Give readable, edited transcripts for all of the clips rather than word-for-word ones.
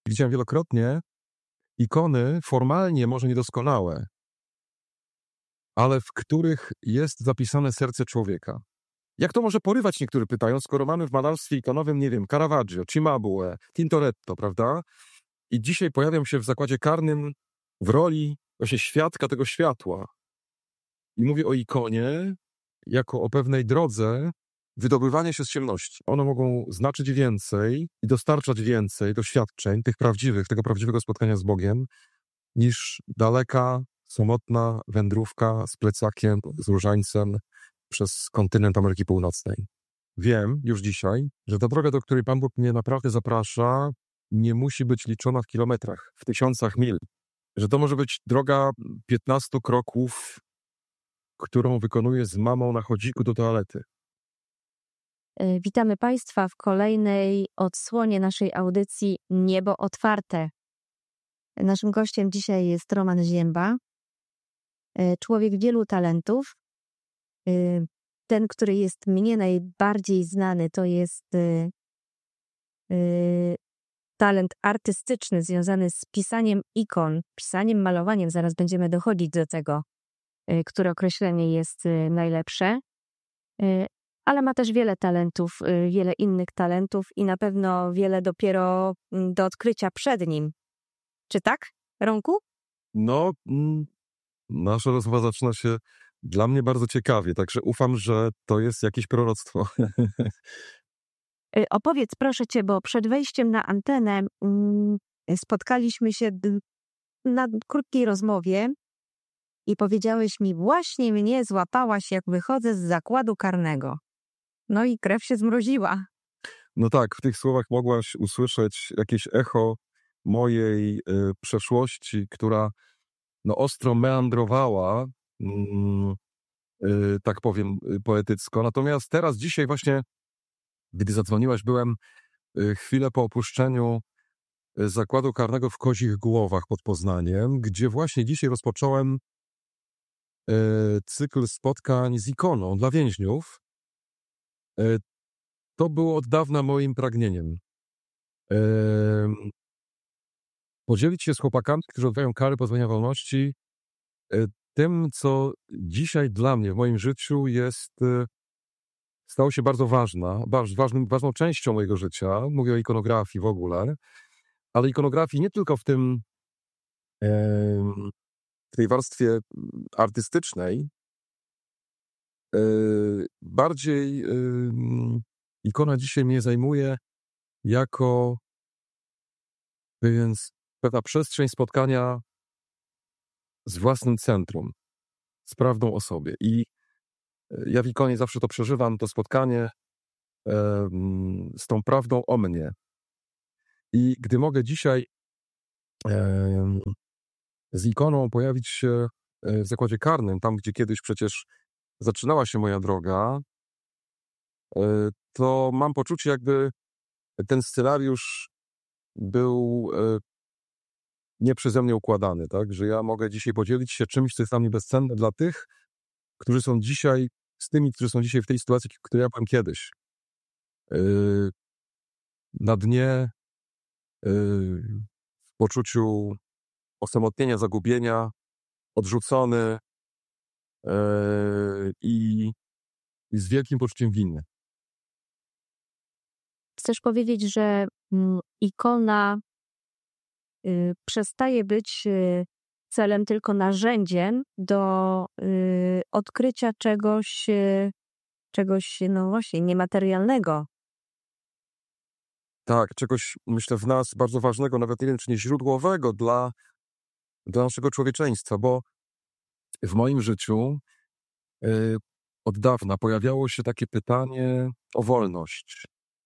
Widziałem wielokrotnie ikony formalnie może niedoskonałe, ale w których jest zapisane serce człowieka. Jak to może porywać, niektórzy pytają, skoro mamy w malarstwie ikonowym, nie wiem, Caravaggio, Cimabue, Tintoretto, prawda? I dzisiaj pojawiam się w zakładzie karnym w roli właśnie świadka tego światła. I mówię o ikonie jako o pewnej drodze wydobywania się z ciemności. One mogą znaczyć więcej i dostarczać więcej doświadczeń tych prawdziwych, tego prawdziwego spotkania z Bogiem, niż daleka, samotna wędrówka z plecakiem, z różańcem przez kontynent Ameryki Północnej. Wiem już dzisiaj, że ta droga, do której Pan Bóg mnie naprawdę zaprasza, nie musi być liczona w kilometrach, w tysiącach mil. Że to może być droga 15 kroków, którą wykonuję z mamą na chodziku do toalety. Witamy Państwa w kolejnej odsłonie naszej audycji Niebo Otwarte. Naszym gościem dzisiaj jest Roman Zięba, człowiek wielu talentów. Ten, który jest mnie najbardziej znany, to jest talent artystyczny związany z pisaniem ikon, pisaniem, malowaniem. Zaraz będziemy dochodzić do tego, które określenie jest najlepsze. Ale ma też wiele talentów, wiele innych talentów i na pewno wiele dopiero do odkrycia przed nim. Czy tak, Romku? No, nasza rozmowa zaczyna się dla mnie bardzo ciekawie, także ufam, że to jest jakieś proroctwo. Opowiedz proszę Cię, bo przed wejściem na antenę spotkaliśmy się na krótkiej rozmowie i powiedziałeś mi, właśnie mnie złapałaś, jak wychodzę z zakładu karnego. No i krew się zmroziła. No tak, w tych słowach mogłaś usłyszeć jakieś echo mojej przeszłości, która ostro meandrowała, tak powiem poetycko. Natomiast teraz, dzisiaj właśnie, gdy zadzwoniłaś, byłem chwilę po opuszczeniu zakładu karnego w Kozich Głowach pod Poznaniem, gdzie właśnie dzisiaj rozpocząłem cykl spotkań z ikoną dla więźniów. To było od dawna moim pragnieniem. Podzielić się z chłopakami, którzy odbywają kary pozbawienia wolności, tym, co dzisiaj dla mnie w moim życiu stało się bardzo ważną częścią mojego życia. Mówię o ikonografii w ogóle, ale ikonografii nie tylko w tej warstwie artystycznej. Bardziej ikona dzisiaj mnie zajmuje jako pewna przestrzeń spotkania z własnym centrum, z prawdą o sobie. I ja w ikonie zawsze to przeżywam, to spotkanie z tą prawdą o mnie. I gdy mogę dzisiaj z ikoną pojawić się w zakładzie karnym, tam gdzie kiedyś przecież zaczynała się moja droga, to mam poczucie, jakby ten scenariusz był nie przeze mnie układany, tak? Że ja mogę dzisiaj podzielić się czymś, co jest dla mnie bezcenne dla tych, którzy są dzisiaj, z tymi, którzy są dzisiaj w tej sytuacji, w której ja byłem kiedyś. Na dnie, w poczuciu osamotnienia, zagubienia, odrzucony i z wielkim poczuciem winy. Chcesz powiedzieć, że ikona przestaje być celem, tylko narzędziem do odkrycia czegoś no właśnie, niematerialnego. Tak, czegoś, myślę, w nas bardzo ważnego, nawet nie wiem, czy nie źródłowego dla naszego człowieczeństwa, bo w moim życiu od dawna pojawiało się takie pytanie o wolność.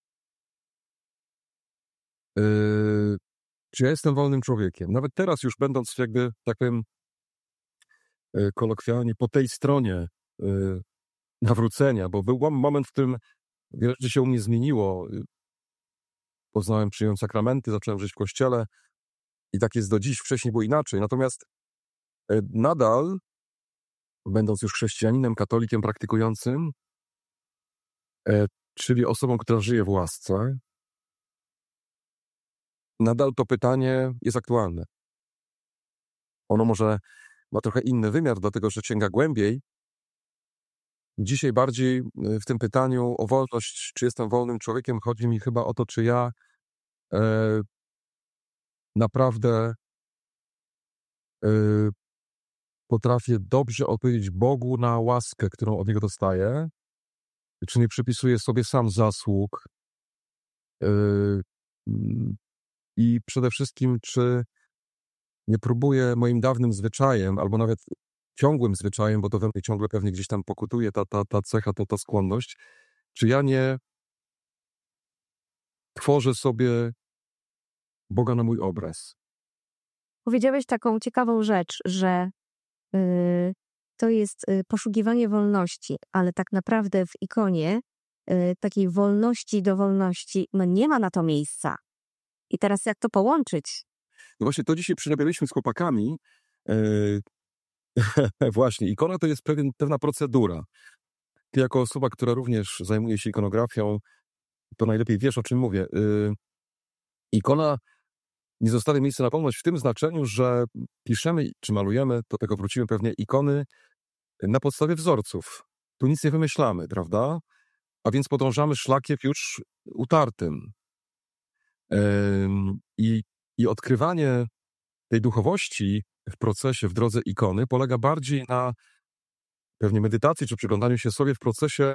Czy ja jestem wolnym człowiekiem? Nawet teraz już będąc jakby, tak powiem, kolokwialnie po tej stronie nawrócenia, bo był moment, w którym wiele rzeczy się u mnie zmieniło. Poznałem, przyjąłem sakramenty, zacząłem żyć w kościele i tak jest do dziś. Wcześniej było inaczej. Natomiast nadal, będąc już chrześcijaninem, katolikiem praktykującym, czyli osobą, która żyje w łasce, nadal to pytanie jest aktualne. Ono może ma trochę inny wymiar, dlatego że sięga głębiej. Dzisiaj bardziej w tym pytaniu o wolność, czy jestem wolnym człowiekiem, chodzi mi chyba o to, czy ja naprawdę potrafię dobrze odpowiedzieć Bogu na łaskę, którą od Niego dostaję, czy nie przypisuję sobie sam zasług i przede wszystkim, czy nie próbuję moim dawnym zwyczajem, albo nawet ciągłym zwyczajem, bo to we mnie ciągle pewnie gdzieś tam pokutuje ta cecha, ta skłonność, czy ja nie tworzę sobie Boga na mój obraz. Powiedziałeś taką ciekawą rzecz, że to jest poszukiwanie wolności, ale tak naprawdę w ikonie takiej wolności do wolności nie ma na to miejsca. I teraz jak to połączyć? No właśnie, to dzisiaj przerabialiśmy z chłopakami. Właśnie, ikona to jest pewna procedura. Ty jako osoba, która również zajmuje się ikonografią, to najlepiej wiesz, o czym mówię. Ikona nie zostawia miejsca na wolność w tym znaczeniu, że piszemy czy malujemy, do tego wrócimy pewnie, ikony na podstawie wzorców. Tu nic nie wymyślamy, prawda? A więc podążamy szlakiem już utartym. I odkrywanie tej duchowości w procesie, w drodze ikony polega bardziej na pewnie medytacji, czy przyglądaniu się sobie w procesie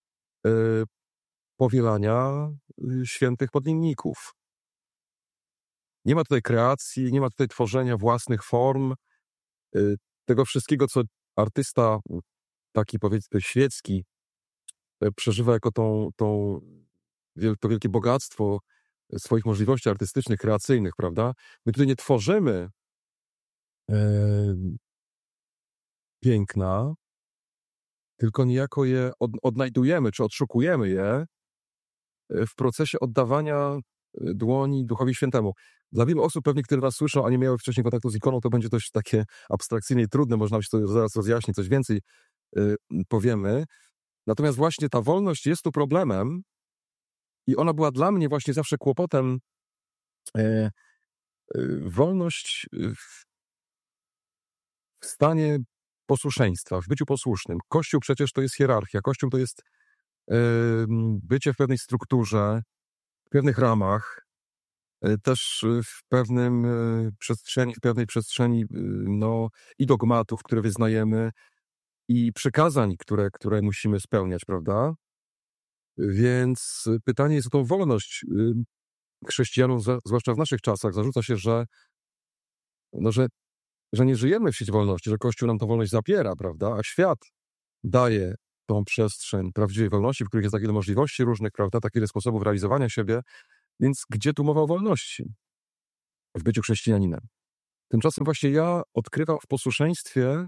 powielania świętych podlinników. Nie ma tutaj kreacji, nie ma tutaj tworzenia własnych form, tego wszystkiego, co artysta taki, powiedzmy, świecki przeżywa jako to wielkie bogactwo swoich możliwości artystycznych, kreacyjnych, prawda? My tutaj nie tworzymy piękna, tylko niejako je odnajdujemy, czy odszukujemy je w procesie oddawania dłoni Duchowi Świętemu. Dla wielu osób pewnie, które nas słyszą, a nie miały wcześniej kontaktu z ikoną, to będzie dość takie abstrakcyjnie trudne, można by się to zaraz rozjaśnić, coś więcej powiemy. Natomiast właśnie ta wolność jest tu problemem i ona była dla mnie właśnie zawsze kłopotem. Wolność w stanie posłuszeństwa, w byciu posłusznym. Kościół przecież to jest hierarchia. Kościół to jest bycie w pewnej strukturze, w pewnych ramach, też w pewnej przestrzeni i dogmatów, które wyznajemy, i przykazań, które musimy spełniać, prawda? Więc pytanie jest o tą wolność. Chrześcijanom, zwłaszcza w naszych czasach, zarzuca się, że nie żyjemy w świecie wolności, że Kościół nam tę wolność zabiera, prawda? A świat daje tą przestrzeń prawdziwej wolności, w której jest tak wiele możliwości różnych, prawda? Tak wiele sposobów realizowania siebie. Więc gdzie tu mowa o wolności? W byciu chrześcijaninem. Tymczasem właśnie ja odkrywam w posłuszeństwie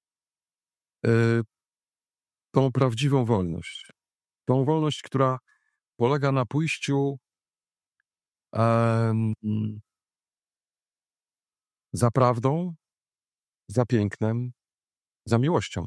tą prawdziwą wolność. Tą wolność, która polega na pójściu za prawdą, za pięknem, za miłością.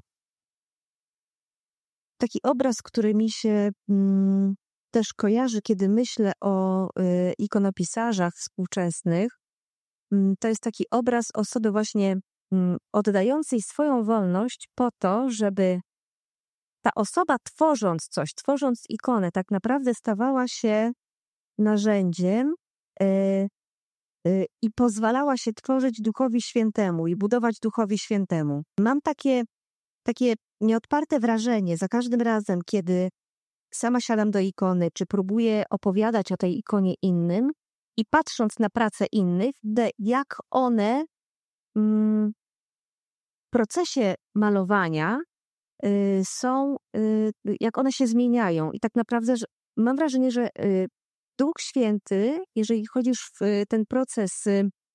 Taki obraz, który mi się też kojarzy, kiedy myślę o ikonopisarzach współczesnych, to jest taki obraz osoby właśnie oddającej swoją wolność po to, żeby ta osoba tworząc coś, tworząc ikonę, tak naprawdę stawała się narzędziem i pozwalała się tworzyć Duchowi Świętemu i budować Duchowi Świętemu. Mam takie nieodparte wrażenie za każdym razem, kiedy sama siadam do ikony, czy próbuję opowiadać o tej ikonie innym i patrząc na pracę innych, jak one w procesie malowania są, jak one się zmieniają. I tak naprawdę mam wrażenie, że Duch Święty, jeżeli chodzisz w ten proces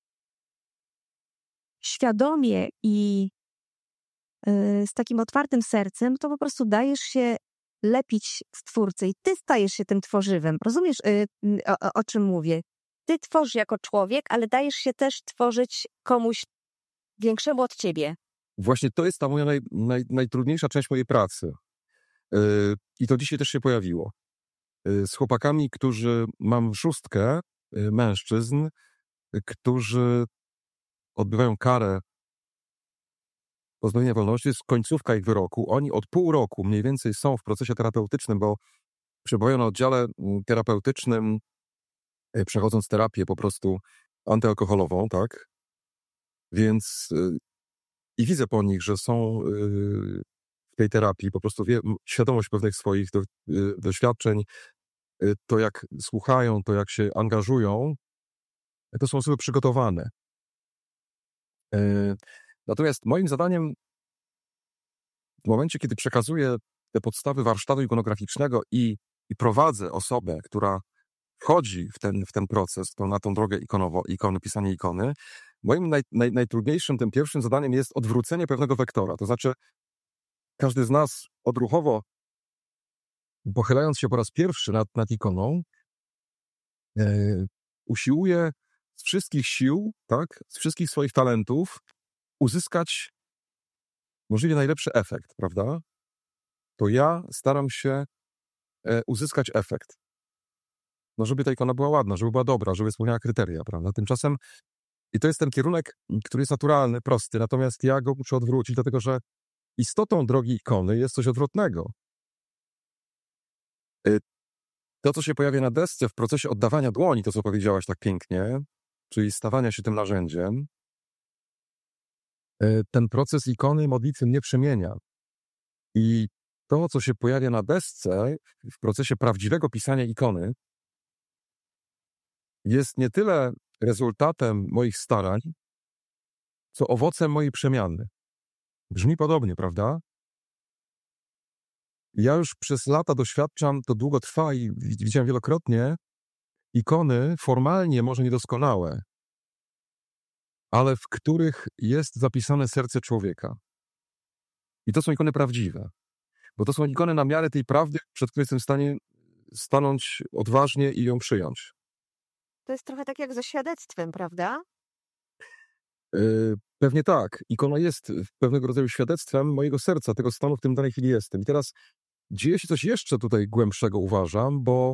świadomie i z takim otwartym sercem, to po prostu dajesz się lepić w Twórcy i ty stajesz się tym tworzywem. Rozumiesz, o czym mówię? Ty tworzysz jako człowiek, ale dajesz się też tworzyć komuś większemu od ciebie. Właśnie to jest ta moja najtrudniejsza część mojej pracy. I to dzisiaj też się pojawiło. Z chłopakami, którzy mam 6, mężczyzn, którzy odbywają karę pozbawienia wolności, jest końcówka ich wyroku. Oni od pół roku mniej więcej są w procesie terapeutycznym, bo przebywają na oddziale terapeutycznym, przechodząc terapię po prostu antyalkoholową, tak? Więc i widzę po nich, że są w tej terapii, po prostu świadomość pewnych swoich doświadczeń, to jak słuchają, to jak się angażują, to są osoby przygotowane. Natomiast moim zadaniem w momencie, kiedy przekazuję te podstawy warsztatu ikonograficznego i prowadzę osobę, która wchodzi w ten proces, na tą drogę pisanie ikony, moim najtrudniejszym, tym pierwszym zadaniem jest odwrócenie pewnego wektora. To znaczy każdy z nas odruchowo, pochylając się po raz pierwszy nad ikoną, usiłuje z wszystkich sił, tak, z wszystkich swoich talentów uzyskać możliwie najlepszy efekt, prawda? To ja staram się uzyskać efekt. No, żeby ta ikona była ładna, żeby była dobra, żeby spełniała kryteria, prawda? Tymczasem, i to jest ten kierunek, który jest naturalny, prosty, natomiast ja go muszę odwrócić, dlatego że istotą drogi ikony jest coś odwrotnego. To, co się pojawia na desce w procesie oddawania dłoni, to, co powiedziałaś tak pięknie, czyli stawania się tym narzędziem, ten proces ikony modlitwy mnie przemienia. I to, co się pojawia na desce w procesie prawdziwego pisania ikony, jest nie tyle rezultatem moich starań, co owocem mojej przemiany. Brzmi podobnie, prawda? Ja już przez lata doświadczam, to długo trwa i widziałem wielokrotnie, ikony formalnie może niedoskonałe, ale w których jest zapisane serce człowieka. I to są ikony prawdziwe, bo to są ikony na miarę tej prawdy, przed którą jestem w stanie stanąć odważnie i ją przyjąć. To jest trochę tak jak ze świadectwem, prawda? Pewnie tak. Ikona jest pewnego rodzaju świadectwem mojego serca, tego stanu, w którym w danej chwili jestem. I teraz dzieje się coś jeszcze tutaj głębszego, uważam, bo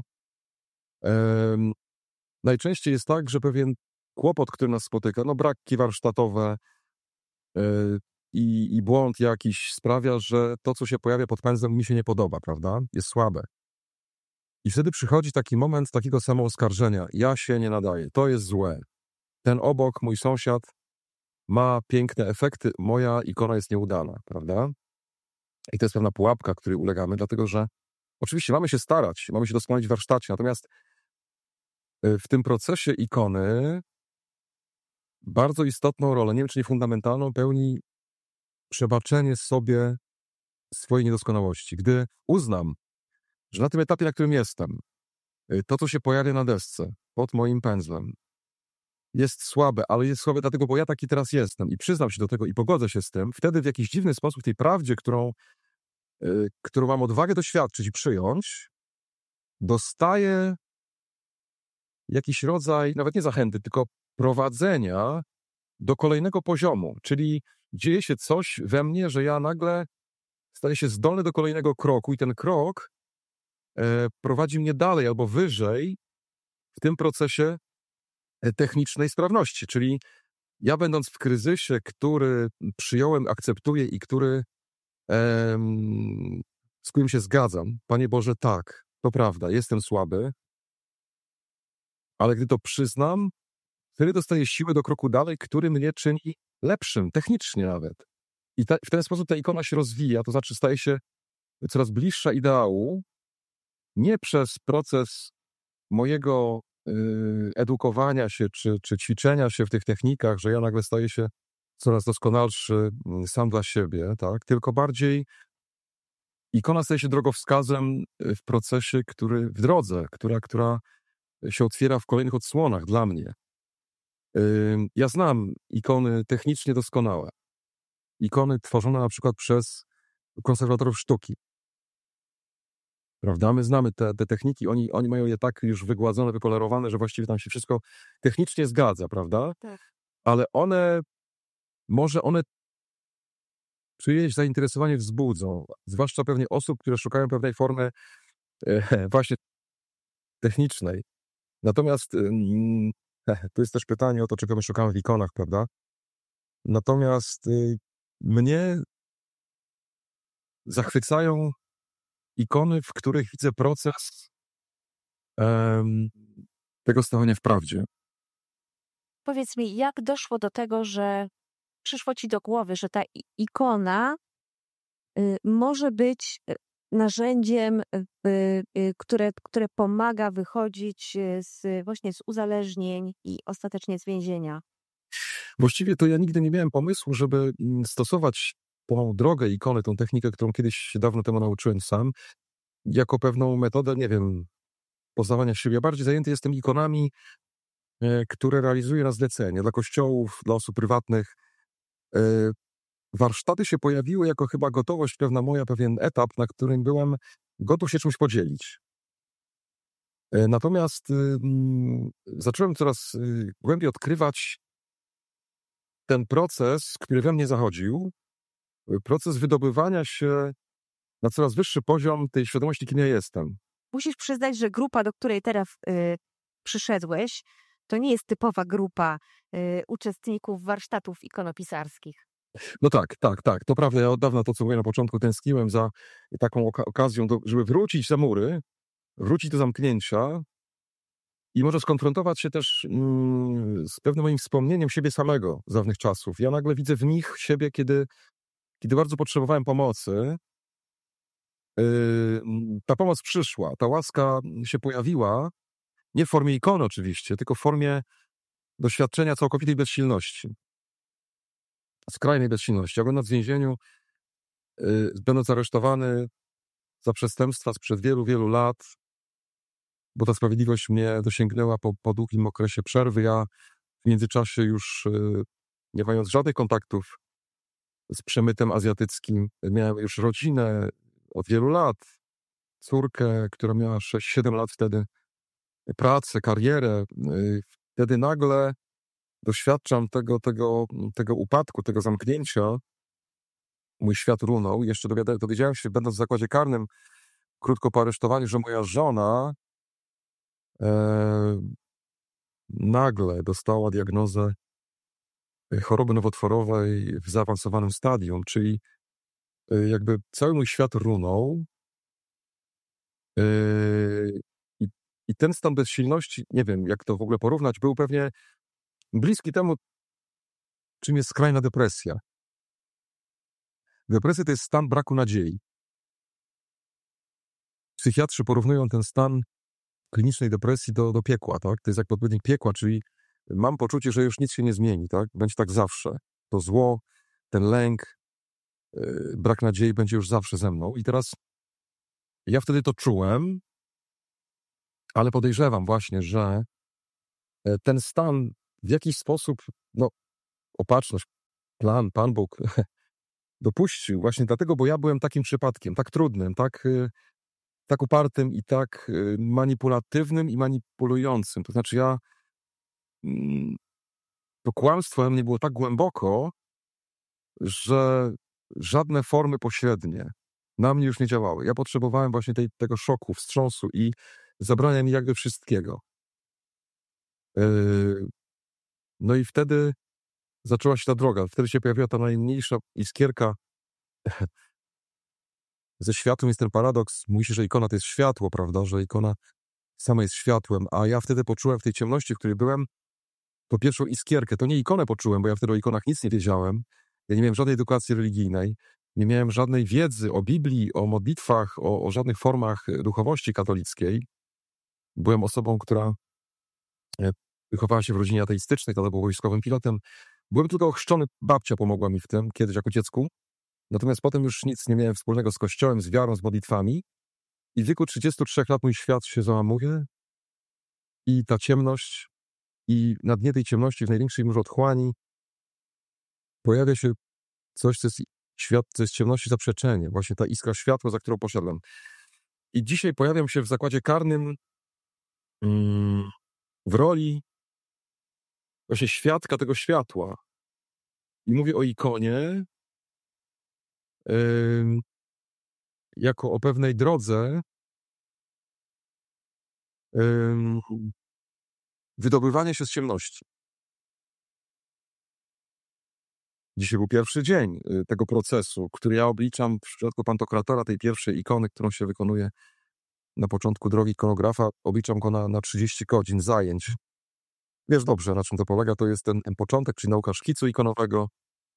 najczęściej jest tak, że pewien kłopot, który nas spotyka, no braki warsztatowe i błąd jakiś sprawia, że to, co się pojawia pod pędzlem, mi się nie podoba, prawda? Jest słabe. I wtedy przychodzi taki moment takiego samooskarżenia. Ja się nie nadaję, to jest złe. Ten obok, mój sąsiad, ma piękne efekty, moja ikona jest nieudana, prawda? I to jest pewna pułapka, której ulegamy, dlatego że oczywiście mamy się starać, mamy się doskonalić w warsztacie, natomiast w tym procesie ikony bardzo istotną rolę, nie wiem czy nie fundamentalną, pełni przebaczenie sobie swojej niedoskonałości. Gdy uznam, że na tym etapie, na którym jestem, to, co się pojawia na desce, pod moim pędzlem, jest słabe, ale jest słabe dlatego, bo ja taki teraz jestem i przyznam się do tego i pogodzę się z tym, wtedy w jakiś dziwny sposób tej prawdzie, którą mam odwagę doświadczyć i przyjąć, dostaję jakiś rodzaj, nawet nie zachęty, tylko prowadzenia do kolejnego poziomu, czyli dzieje się coś we mnie, że ja nagle staję się zdolny do kolejnego kroku i ten krok prowadzi mnie dalej albo wyżej w tym procesie technicznej sprawności, czyli ja będąc w kryzysie, który przyjąłem, akceptuję i z którym się zgadzam, Panie Boże, tak, to prawda, jestem słaby, ale gdy to przyznam, wtedy dostaję siłę do kroku dalej, który mnie czyni lepszym, technicznie nawet. I w ten sposób ta ikona się rozwija, to znaczy staje się coraz bliższa ideału, nie przez proces mojego edukowania się, czy ćwiczenia się w tych technikach, że ja nagle staję się coraz doskonalszy sam dla siebie, tak? Tylko bardziej ikona staje się drogowskazem w procesie, w drodze, która się otwiera w kolejnych odsłonach dla mnie. Ja znam ikony technicznie doskonałe. Ikony tworzone na przykład przez konserwatorów sztuki. Prawda? My znamy te techniki, oni mają je tak już wygładzone, wypolerowane, że właściwie tam się wszystko technicznie zgadza, prawda? Tak. Ale może one czyjeś zainteresowanie wzbudzą, zwłaszcza pewnie osób, które szukają pewnej formy właśnie technicznej. Natomiast to jest też pytanie o to, czego my szukamy w ikonach, prawda? Natomiast mnie zachwycają ikony, w których widzę proces tego stawania w prawdzie. Powiedz mi, jak doszło do tego, że przyszło ci do głowy, że ta ikona może być narzędziem, które pomaga wychodzić właśnie z uzależnień i ostatecznie z więzienia? Właściwie to ja nigdy nie miałem pomysłu, żeby stosować tą drogę ikony, tą technikę, którą kiedyś się dawno temu nauczyłem sam, jako pewną metodę, nie wiem, poznawania siebie. Ja bardziej zajęty jestem ikonami, które realizuję na zlecenie dla kościołów, dla osób prywatnych. Warsztaty się pojawiły jako chyba gotowość pewna moja, pewien etap, na którym byłem gotów się czymś podzielić. Natomiast zacząłem coraz głębiej odkrywać ten proces, który we mnie zachodził, proces wydobywania się na coraz wyższy poziom tej świadomości, kim ja jestem. Musisz przyznać, że grupa, do której teraz przyszedłeś, to nie jest typowa grupa uczestników warsztatów ikonopisarskich. No tak. To prawda, ja od dawna to, co mówię na początku, tęskniłem za taką okazją, żeby wrócić za mury, wrócić do zamknięcia i może skonfrontować się też z pewnym moim wspomnieniem siebie samego z dawnych czasów. Ja nagle widzę w nich siebie, kiedy bardzo potrzebowałem pomocy. Ta pomoc przyszła, ta łaska się pojawiła, nie w formie ikony oczywiście, tylko w formie doświadczenia całkowitej bezsilności. Skrajnej bezsilności. Ja będąc w więzieniu, będąc aresztowany za przestępstwa sprzed wielu, wielu lat, bo ta sprawiedliwość mnie dosięgnęła po długim okresie przerwy. Ja w międzyczasie już, nie mając żadnych kontaktów z przemytem azjatyckim, miałem już rodzinę od wielu lat, córkę, która miała 6-7 lat wtedy, pracę, karierę. Wtedy nagle doświadczam tego upadku, tego zamknięcia. Mój świat runął. Jeszcze dowiedziałem się, będąc w zakładzie karnym, krótko po aresztowaniu, że moja żona nagle dostała diagnozę choroby nowotworowej w zaawansowanym stadium, czyli jakby cały mój świat runął. I ten stan bezsilności, nie wiem jak to w ogóle porównać, był pewnie bliski temu, czym jest skrajna depresja. Depresja to jest stan braku nadziei. Psychiatrzy porównują ten stan klinicznej depresji do piekła, tak? To jest jak odpowiednik piekła, czyli mam poczucie, że już nic się nie zmieni, tak? Będzie tak zawsze. To zło, ten lęk, brak nadziei będzie już zawsze ze mną. I teraz ja wtedy to czułem, ale podejrzewam właśnie, że ten stan w jakiś sposób, opatrzność, plan, Pan Bóg dopuścił właśnie dlatego, bo ja byłem takim przypadkiem, tak trudnym, tak upartym i tak manipulatywnym i manipulującym. To znaczy to kłamstwo we mnie było tak głęboko, że żadne formy pośrednie na mnie już nie działały. Ja potrzebowałem właśnie tego szoku, wstrząsu i zabrania mi jakby wszystkiego. No i wtedy zaczęła się ta droga. Wtedy się pojawiła ta najmniejsza iskierka ze światłem. Jest ten paradoks. Mówi się, że ikona to jest światło, prawda? Że ikona sama jest światłem. A ja wtedy poczułem w tej ciemności, w której byłem, po pierwszą iskierkę. To nie ikonę poczułem, bo ja wtedy o ikonach nic nie wiedziałem. Ja nie miałem żadnej edukacji religijnej. Nie miałem żadnej wiedzy o Biblii, o modlitwach, o żadnych formach duchowości katolickiej. Byłem osobą, która wychowała się w rodzinie ateistycznej, tata był wojskowym pilotem. Byłem tylko ochrzczony, babcia pomogła mi w tym kiedyś jako dziecku. Natomiast potem już nic nie miałem wspólnego z Kościołem, z wiarą, z modlitwami. I w wieku 33 lat mój świat się załamuje i ta ciemność, i na dnie tej ciemności, w największej murze otchłani, pojawia się coś, co jest świat, co jest ciemności zaprzeczenie. Właśnie ta iskra światła, za którą poszedłem. I dzisiaj pojawiam się w zakładzie karnym w roli właśnie świadka tego światła. I mówię o ikonie jako o pewnej drodze, wydobywanie się z ciemności. Dzisiaj był pierwszy dzień tego procesu, który ja obliczam w przypadku Pantokratora, tej pierwszej ikony, którą się wykonuje na początku drogi ikonografa, obliczam go na 30 godzin zajęć. Wiesz dobrze, na czym to polega. To jest ten początek, czyli nauka szkicu ikonowego,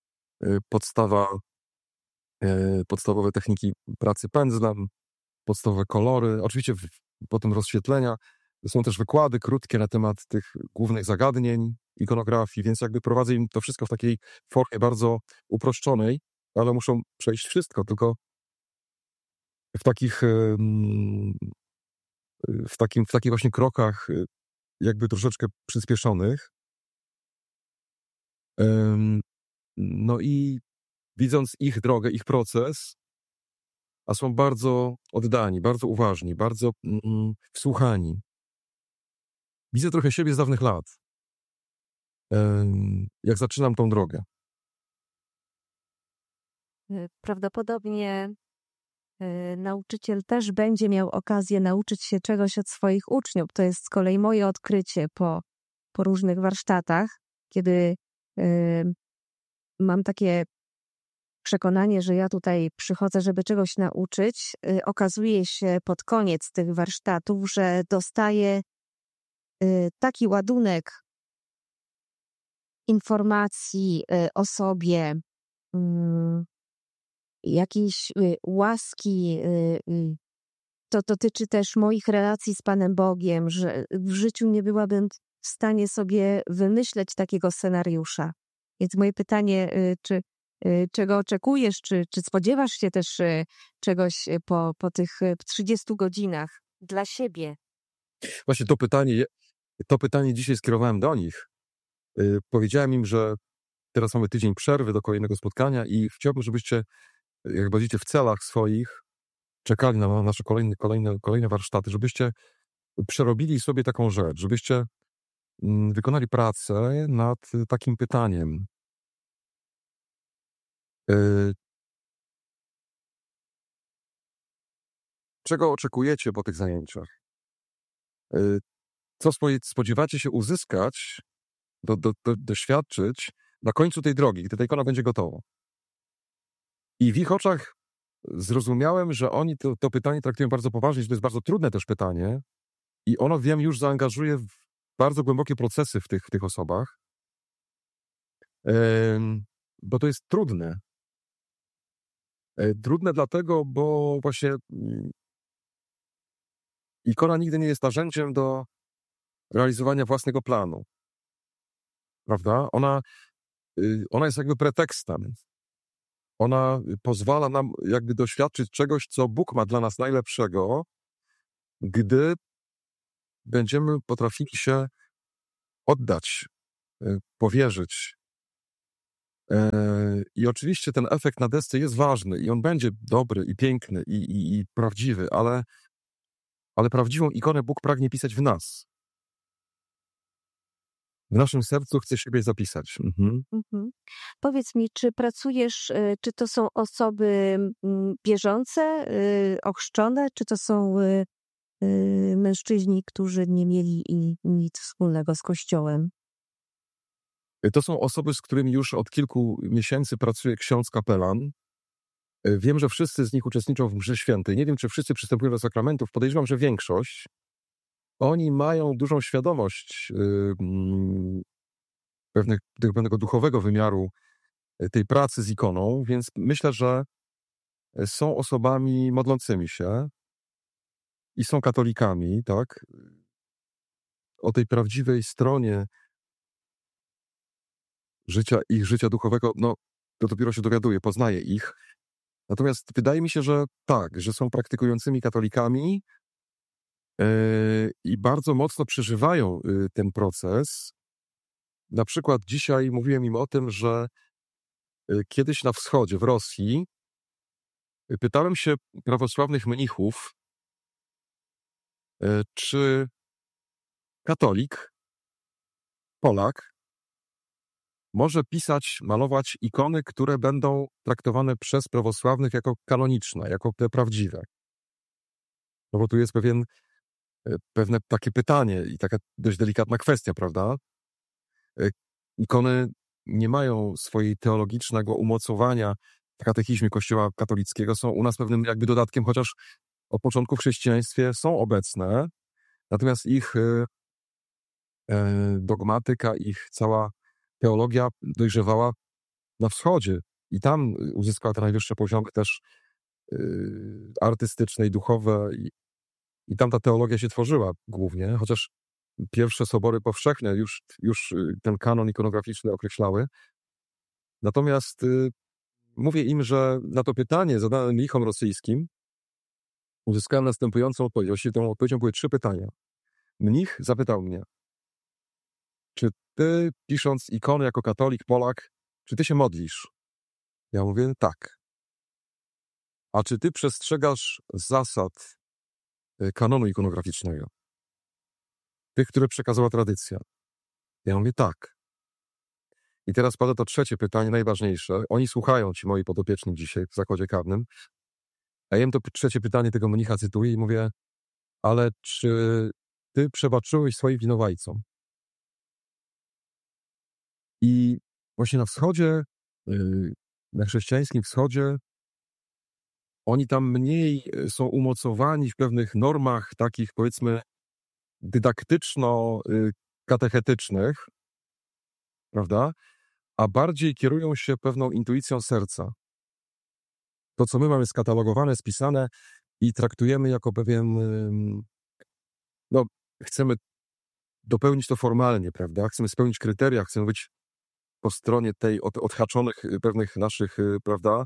podstawowe techniki pracy pędzlem, podstawowe kolory, oczywiście potem rozświetlenia. Są też wykłady krótkie na temat tych głównych zagadnień ikonografii, więc jakby prowadzę im to wszystko w takiej formie bardzo uproszczonej, ale muszą przejść wszystko, tylko w takich właśnie krokach jakby troszeczkę przyspieszonych. No i widząc ich drogę, ich proces, a są bardzo oddani, bardzo uważni, bardzo wsłuchani. Widzę trochę siebie z dawnych lat, jak zaczynam tą drogę. Prawdopodobnie nauczyciel też będzie miał okazję nauczyć się czegoś od swoich uczniów. To jest z kolei moje odkrycie po różnych warsztatach, kiedy mam takie przekonanie, że ja tutaj przychodzę, żeby czegoś nauczyć. Okazuje się pod koniec tych warsztatów, że dostaję taki ładunek informacji o sobie, jakiejś łaski. To dotyczy też moich relacji z Panem Bogiem, że w życiu nie byłabym w stanie sobie wymyśleć takiego scenariusza. Więc moje pytanie, czego oczekujesz, czy spodziewasz się też czegoś po tych 30 godzinach dla siebie? Właśnie to pytanie dzisiaj skierowałem do nich. Powiedziałem im, że teraz mamy tydzień przerwy do kolejnego spotkania i chciałbym, żebyście, jak będziecie w celach swoich, czekali na nasze kolejne warsztaty, żebyście przerobili sobie taką rzecz, żebyście wykonali pracę nad takim pytaniem. Czego oczekujecie po tych zajęciach? Co spodziewacie się uzyskać, doświadczyć na końcu tej drogi, gdy ta ikona będzie gotowa? I w ich oczach zrozumiałem, że oni to pytanie traktują bardzo poważnie, że to jest bardzo trudne też pytanie i ono, wiem, już zaangażuje w bardzo głębokie procesy w tych osobach, bo to jest trudne. Trudne dlatego, bo właśnie ikona nigdy nie jest narzędziem do realizowania własnego planu. Prawda? Ona jest jakby pretekstem. Ona pozwala nam jakby doświadczyć czegoś, co Bóg ma dla nas najlepszego, gdy będziemy potrafili się oddać, powierzyć. I oczywiście ten efekt na desce jest ważny i on będzie dobry i piękny i prawdziwy, ale prawdziwą ikonę Bóg pragnie pisać w nas. W naszym sercu chce siebie zapisać. Powiedz mi, czy pracujesz, czy to są osoby bieżące, ochrzczone, czy to są mężczyźni, którzy nie mieli nic wspólnego z Kościołem? To są osoby, z którymi już od kilku miesięcy pracuje ksiądz kapelan. Wiem, że wszyscy z nich uczestniczą w mszy świętej. Nie wiem, czy wszyscy przystępują do sakramentów. Podejrzewam, że większość. Oni mają dużą świadomość pewnego duchowego wymiaru tej pracy z ikoną, więc myślę, że są osobami modlącymi się i są katolikami, tak? O tej prawdziwej stronie ich życia duchowego, no to dopiero się dowiaduję, poznaję ich. Natomiast wydaje mi się, że tak, że są praktykującymi katolikami i bardzo mocno przeżywają ten proces. Na przykład dzisiaj mówiłem im o tym, że kiedyś na wschodzie, w Rosji, pytałem się prawosławnych mnichów, czy katolik, Polak, może pisać, malować ikony, które będą traktowane przez prawosławnych jako kanoniczne, jako te prawdziwe. No bo tu jest pewien pewne takie pytanie i taka dość delikatna kwestia, prawda? Ikony nie mają swojego teologicznego umocowania w katechizmie Kościoła katolickiego, są u nas pewnym jakby dodatkiem, chociaż od początku w chrześcijaństwie są obecne, natomiast ich dogmatyka, ich cała teologia dojrzewała na wschodzie i tam uzyskała te najwyższe poziomy też artystyczne i duchowe i tam ta teologia się tworzyła głównie, chociaż pierwsze sobory powszechne już ten kanon ikonograficzny określały. Natomiast mówię im, że na to pytanie zadane mnichom rosyjskim uzyskałem następującą odpowiedź. Właściwie tą odpowiedzią były 3 pytania. Mnich zapytał mnie, czy ty, pisząc ikony jako katolik, Polak, czy ty się modlisz? Ja mówię, tak. A czy ty przestrzegasz zasad kanonu ikonograficznego? Tych, które przekazała tradycja? Ja mówię, tak. I teraz pada to 3 pytanie, najważniejsze. Oni słuchają, ci moi podopieczni dzisiaj w zakładzie karnym. A ja im to 3 pytanie tego mnicha cytuję i mówię, ale czy ty przebaczyłeś swoim winowajcom? I właśnie na wschodzie, na chrześcijańskim wschodzie, oni tam mniej są umocowani w pewnych normach takich, powiedzmy, dydaktyczno-katechetycznych, prawda? A bardziej kierują się pewną intuicją serca. To, co my mamy skatalogowane, spisane i traktujemy jako pewien, no, chcemy dopełnić to formalnie, prawda? Chcemy spełnić kryteria, chcemy być po stronie tej odhaczonych pewnych naszych, prawda,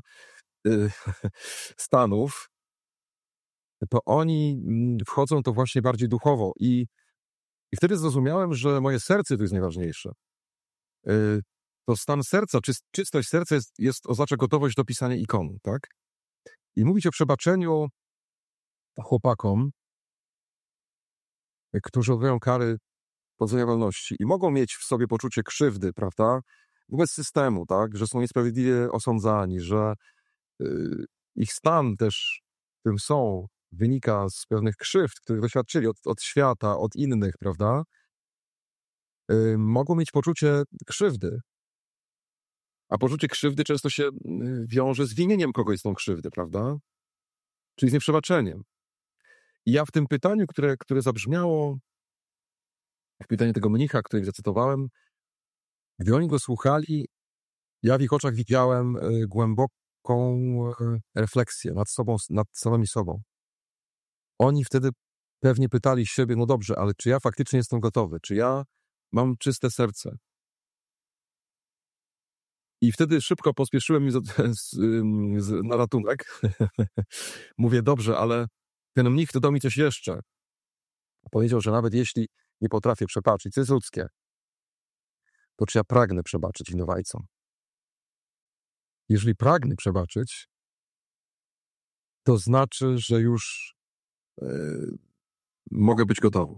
stanów, to oni wchodzą to właśnie bardziej duchowo i wtedy zrozumiałem, że moje serce to jest najważniejsze. To stan serca, czystość serca oznacza gotowość do pisania ikonu, tak? I mówić o przebaczeniu chłopakom, którzy odbywają kary pozbawienia wolności i mogą mieć w sobie poczucie krzywdy, prawda, wobec systemu, tak, że są niesprawiedliwie osądzani, że ich stan też, w którym są, wynika z pewnych krzywd, których doświadczyli od świata, od innych, prawda, mogą mieć poczucie krzywdy. A poczucie krzywdy często się wiąże z winieniem kogoś z tą krzywdy, prawda? Czyli z nieprzebaczeniem. I ja w tym pytaniu, które zabrzmiało, w pytaniu tego mnicha, który zacytowałem, gdy oni go słuchali, ja w ich oczach widziałem głęboką refleksję nad samymi sobą. Oni wtedy pewnie pytali siebie, no dobrze, ale czy ja faktycznie jestem gotowy? Czy ja mam czyste serce? I wtedy szybko pospieszyłem na ratunek. Mówię, dobrze, ale ten mnich dodał mi coś jeszcze. Powiedział, że nawet jeśli nie potrafię przebaczyć, co jest ludzkie, to czy ja pragnę przebaczyć winowajcom? Jeżeli pragnę przebaczyć, to znaczy, że już mogę być gotowy.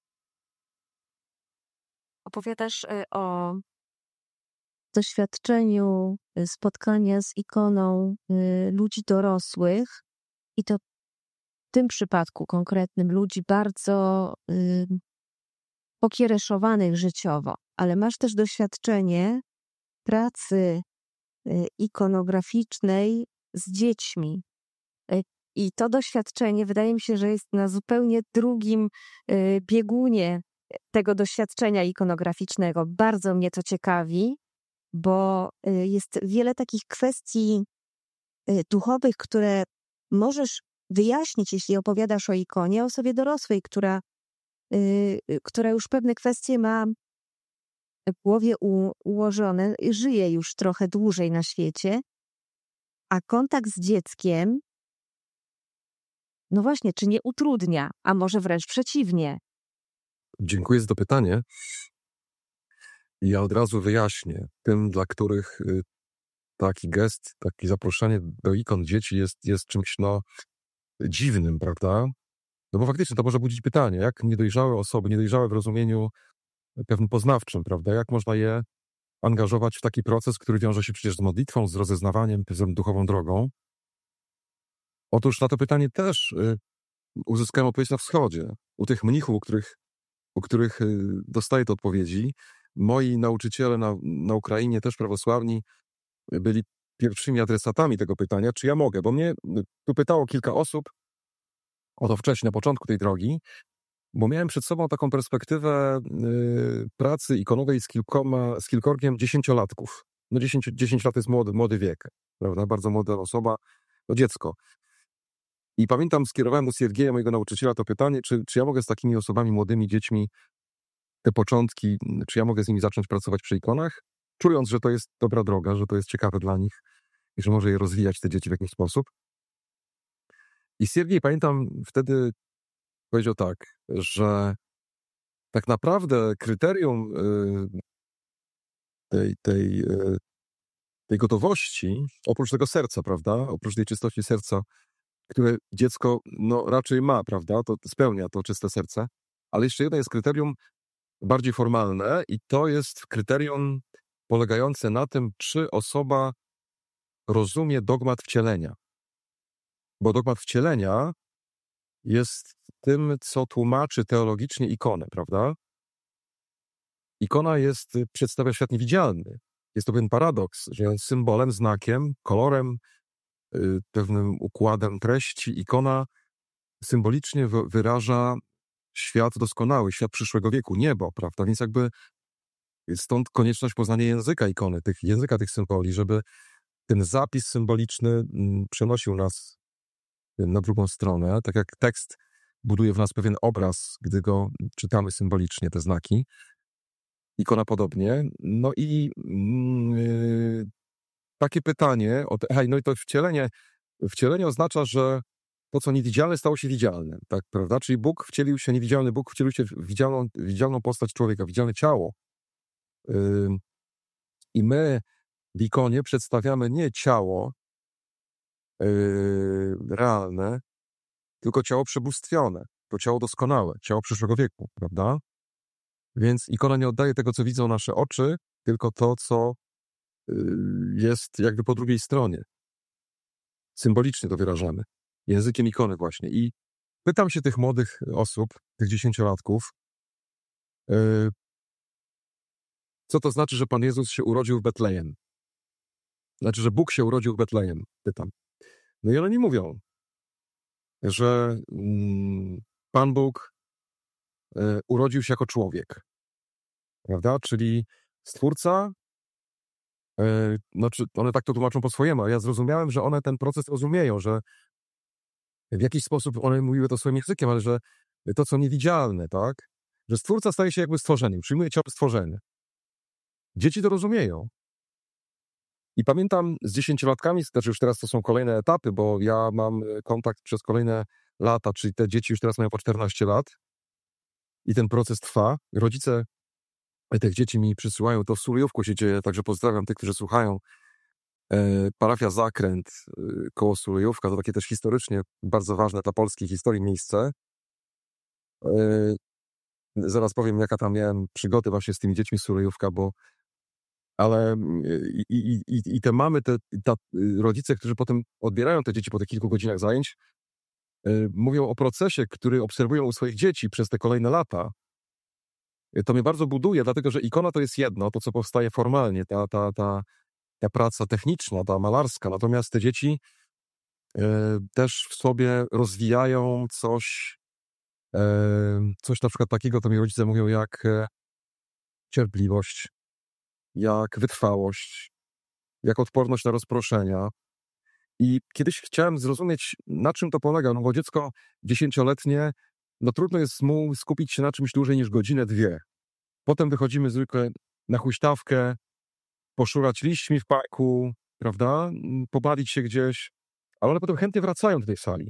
Opowiadasz o doświadczeniu spotkania z ikoną ludzi dorosłych i to w tym przypadku konkretnym ludzi bardzo pokiereszowanych życiowo, ale masz też doświadczenie pracy ikonograficznej z dziećmi. I to doświadczenie wydaje mi się, że jest na zupełnie drugim biegunie tego doświadczenia ikonograficznego. Bardzo mnie to ciekawi, bo jest wiele takich kwestii duchowych, które możesz wyjaśnić, jeśli opowiadasz o ikonie, o osobie dorosłej, która już pewne kwestie ma w głowie ułożone, żyje już trochę dłużej na świecie, a kontakt z dzieckiem, no właśnie, czy nie utrudnia, a może wręcz przeciwnie? Dziękuję za to pytanie. Ja od razu wyjaśnię tym, dla których taki gest, takie zaproszenie do ikon dzieci jest czymś dziwnym, prawda? No bo faktycznie to może budzić pytanie, jak niedojrzałe osoby, niedojrzałe w rozumieniu pewnym poznawczym, prawda? Jak można je angażować w taki proces, który wiąże się przecież z modlitwą, z rozeznawaniem, z duchową drogą? Otóż na to pytanie też uzyskałem odpowiedź na wschodzie. U tych mnichów, u których dostaję te odpowiedzi. Moi nauczyciele na Ukrainie, też prawosławni, byli pierwszymi adresatami tego pytania, czy ja mogę, bo mnie tu pytało kilka osób o to wcześniej, na początku tej drogi, bo miałem przed sobą taką perspektywę pracy ikonowej z kilkorgiem 10-latków. No 10 lat jest młody wiek, prawda? Bardzo młoda osoba, no dziecko. I pamiętam, skierowałem do Siergieja, mojego nauczyciela, to pytanie, czy ja mogę z takimi osobami, młodymi dziećmi, te początki, czy ja mogę z nimi zacząć pracować przy ikonach, czując, że to jest dobra droga, że to jest ciekawe dla nich i że może je rozwijać, te dzieci, w jakiś sposób. I Siergiej, pamiętam, wtedy powiedział tak, że tak naprawdę kryterium tej gotowości, oprócz tego serca, prawda, oprócz tej czystości serca, które dziecko raczej ma, prawda, to spełnia to czyste serce, ale jeszcze jedno jest kryterium bardziej formalne i to jest kryterium polegające na tym, czy osoba rozumie dogmat wcielenia. Bo dogmat wcielenia jest tym, co tłumaczy teologicznie ikonę, prawda? Ikona przedstawia świat niewidzialny. Jest to pewien paradoks, że jest symbolem, znakiem, kolorem, pewnym układem treści. Ikona symbolicznie wyraża świat doskonały, świat przyszłego wieku, niebo, prawda? Więc jakby stąd konieczność poznania języka ikony, języka tych symboli, żeby ten zapis symboliczny przenosił nas na drugą stronę, tak jak tekst buduje w nas pewien obraz, gdy go czytamy symbolicznie, te znaki. Ikona podobnie. No i takie pytanie, no i to wcielenie oznacza, że to, co niewidzialne, stało się widzialne, tak, prawda? Czyli niewidzialny Bóg wcielił się w widzialną postać człowieka, widzialne ciało. I my w ikonie przedstawiamy nie ciało realne, tylko ciało przebóstwione, to ciało doskonałe, ciało przyszłego wieku, prawda? Więc ikona nie oddaje tego, co widzą nasze oczy, tylko to, co jest jakby po drugiej stronie. Symbolicznie to wyrażamy. Językiem ikony właśnie. I pytam się tych młodych osób, tych 10-latków, co to znaczy, że Pan Jezus się urodził w Betlejem? Znaczy, że Bóg się urodził w Betlejem, pytam. No i oni mówią, że Pan Bóg urodził się jako człowiek, prawda? Czyli Stwórca, one tak to tłumaczą po swojemu, a ja zrozumiałem, że one ten proces rozumieją, że w jakiś sposób one mówiły to swoim językiem, ale że to, co niewidzialne, tak? Że Stwórca staje się jakby stworzeniem, przyjmuje ciało stworzenie. Dzieci to rozumieją. I pamiętam z 10-latkami, znaczy już teraz to są kolejne etapy, bo ja mam kontakt przez kolejne lata, czyli te dzieci już teraz mają po 14 lat i ten proces trwa. Rodzice tych dzieci mi przysyłają, to w Sulejówku się dzieje, także pozdrawiam tych, którzy słuchają. Parafia Zakręt koło Sulejówka, to takie też historycznie bardzo ważne dla polskiej historii miejsce. Zaraz powiem, jaka tam miałem przygody właśnie z tymi dziećmi z Sulejówka, ale te mamy, rodzice, którzy potem odbierają te dzieci po tych kilku godzinach zajęć, mówią o procesie, który obserwują u swoich dzieci przez te kolejne lata. To mnie bardzo buduje, dlatego że ikona to jest jedno, to co powstaje formalnie, ta praca techniczna, ta malarska, natomiast te dzieci też w sobie rozwijają coś na przykład takiego, to mi rodzice mówią, jak cierpliwość, jak wytrwałość, jak odporność na rozproszenia. I kiedyś chciałem zrozumieć, na czym to polega, no bo dziecko 10-letnie, no trudno jest mu skupić się na czymś dłużej niż godzinę, dwie. Potem wychodzimy zwykle na huśtawkę, poszurać liśćmi w parku, prawda, pobawić się gdzieś, ale one potem chętnie wracają do tej sali.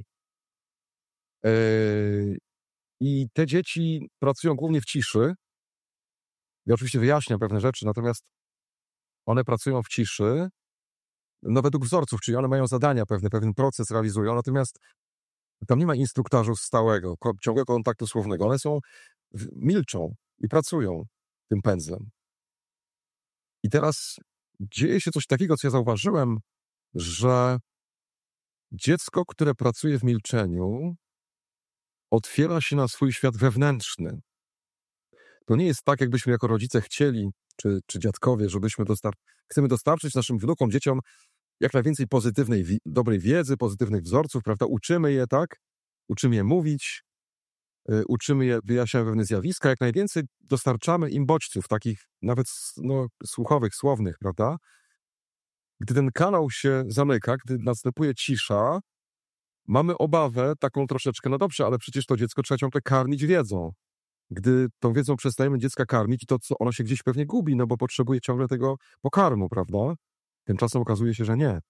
I te dzieci pracują głównie w ciszy. Ja oczywiście wyjaśniam pewne rzeczy, natomiast one pracują w ciszy, no według wzorców, czyli one mają zadania pewne, pewien proces realizują, natomiast tam nie ma instruktażu stałego, ciągłego kontaktu słownego. One milczą i pracują tym pędzlem. I teraz dzieje się coś takiego, co ja zauważyłem, że dziecko, które pracuje w milczeniu, otwiera się na swój świat wewnętrzny. To nie jest tak, jakbyśmy jako rodzice chcieli, czy dziadkowie, żebyśmy chcemy dostarczyć naszym wnukom, dzieciom jak najwięcej pozytywnej, dobrej wiedzy, pozytywnych wzorców, prawda? Uczymy je, tak? Uczymy je mówić, uczymy je, wyjaśniamy pewne zjawiska, jak najwięcej dostarczamy im bodźców, takich nawet słuchowych, słownych, prawda? Gdy ten kanał się zamyka, gdy następuje cisza, mamy obawę taką troszeczkę, no dobrze, ale przecież to dziecko trzeba ciągle karmić wiedzą. Gdy tą wiedzą przestajemy dziecka karmić, to co ono się gdzieś pewnie gubi, no bo potrzebuje ciągle tego pokarmu, prawda? Tymczasem okazuje się, że nie.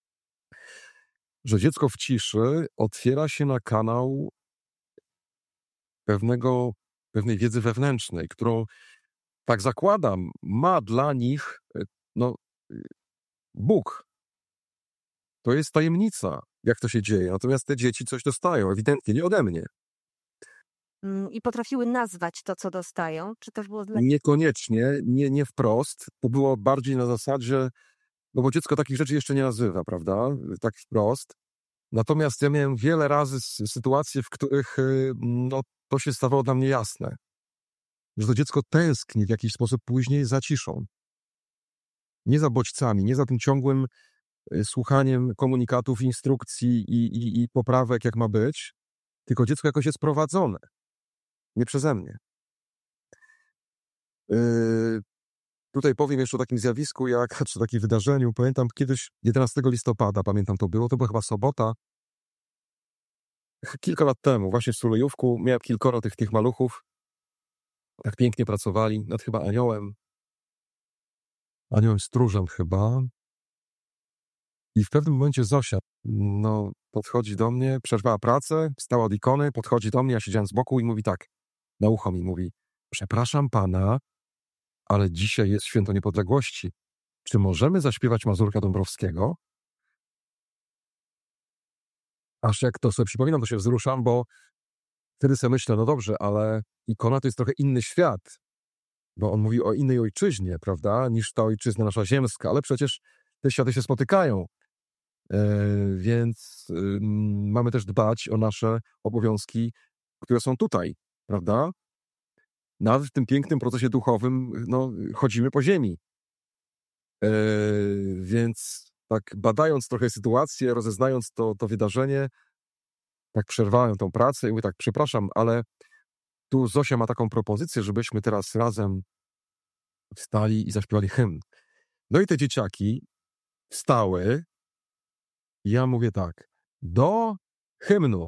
Że dziecko w ciszy otwiera się na kanał pewnej wiedzy wewnętrznej, którą, tak zakładam, ma dla nich Bóg. To jest tajemnica, jak to się dzieje. Natomiast te dzieci coś dostają, ewidentnie nie ode mnie. I potrafiły nazwać to, co dostają? Czy też było... Niekoniecznie, nie wprost. To było bardziej na zasadzie, no bo dziecko takich rzeczy jeszcze nie nazywa, prawda? Tak wprost. Natomiast ja miałem wiele razy sytuacje, w których to się stawało dla mnie jasne, że to dziecko tęskni w jakiś sposób później za ciszą. Nie za bodźcami, nie za tym ciągłym słuchaniem komunikatów, instrukcji i poprawek, jak ma być, tylko dziecko jakoś jest prowadzone. Nie przeze mnie. Tutaj powiem jeszcze o takim zjawisku, czy takim wydarzeniu. Pamiętam kiedyś, 11 listopada, to była chyba sobota, kilka lat temu, właśnie w Sulejówku, miałem kilkoro tych maluchów, tak pięknie pracowali nad chyba aniołem stróżem chyba. I w pewnym momencie Zosia, podchodzi do mnie, przerwała pracę, wstała od ikony, podchodzi do mnie, ja siedziałem z boku i mówi tak, na ucho mi mówi: przepraszam pana, ale dzisiaj jest Święto Niepodległości. Czy możemy zaśpiewać Mazurka Dąbrowskiego? Aż jak to sobie przypominam, to się wzruszam, bo wtedy sobie myślę, no dobrze, ale ikona to jest trochę inny świat, bo on mówi o innej ojczyźnie, prawda, niż ta ojczyzna nasza ziemska, ale przecież te światy się spotykają. Więc mamy też dbać o nasze obowiązki, które są tutaj, prawda? Nawet w tym pięknym procesie duchowym chodzimy po ziemi. Więc tak badając trochę sytuację, rozeznając to wydarzenie, tak przerwałem tą pracę i mówię tak, przepraszam, ale tu Zosia ma taką propozycję, żebyśmy teraz razem wstali i zaśpiewali hymn. No i te dzieciaki wstały. Ja mówię tak, do hymnu.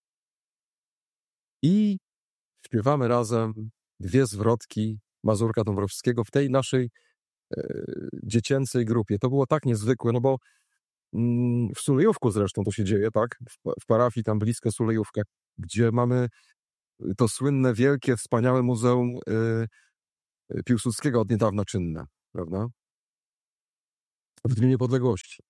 I śpiewamy razem 2 zwrotki Mazurka Dąbrowskiego w tej naszej dziecięcej grupie. To było tak niezwykłe, no bo w Sulejówku zresztą to się dzieje, tak? W parafii tam blisko Sulejówka, gdzie mamy to słynne, wielkie, wspaniałe Muzeum Piłsudskiego od niedawna czynne, prawda? W Dniu Niepodległości.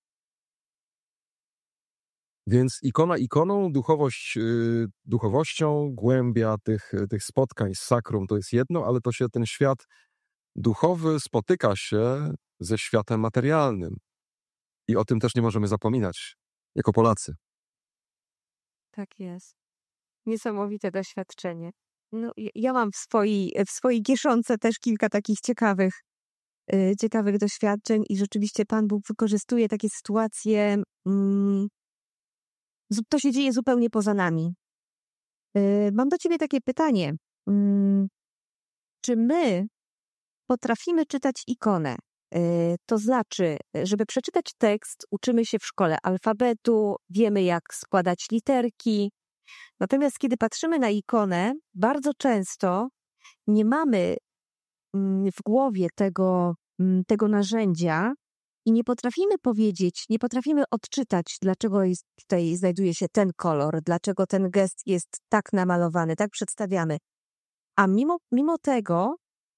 Więc ikona ikoną, duchowość duchowością, głębia tych spotkań z sakrum to jest jedno, ale to się ten świat duchowy spotyka się ze światem materialnym. I o tym też nie możemy zapominać, jako Polacy. Tak jest. Niesamowite doświadczenie. No, ja mam w swojej kieszonce też kilka takich ciekawych doświadczeń i rzeczywiście Pan Bóg wykorzystuje takie sytuacje. To się dzieje zupełnie poza nami. Mam do Ciebie takie pytanie. Czy my potrafimy czytać ikonę? To znaczy, żeby przeczytać tekst, uczymy się w szkole alfabetu, wiemy jak składać literki. Natomiast kiedy patrzymy na ikonę, bardzo często nie mamy w głowie tego narzędzia i nie potrafimy powiedzieć, nie potrafimy odczytać, dlaczego tutaj znajduje się ten kolor, dlaczego ten gest jest tak namalowany, tak przedstawiamy. A mimo tego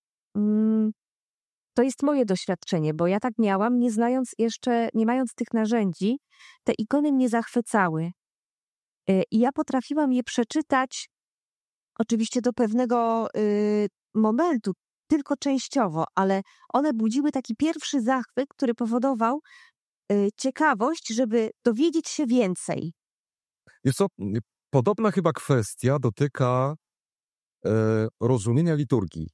to jest moje doświadczenie, bo ja tak miałam, nie mając tych narzędzi, te ikony mnie zachwycały. I ja potrafiłam je przeczytać oczywiście do pewnego momentu, tylko częściowo, ale one budziły taki pierwszy zachwyt, który powodował ciekawość, żeby dowiedzieć się więcej. Wiesz co, Podobna chyba kwestia dotyka rozumienia liturgii.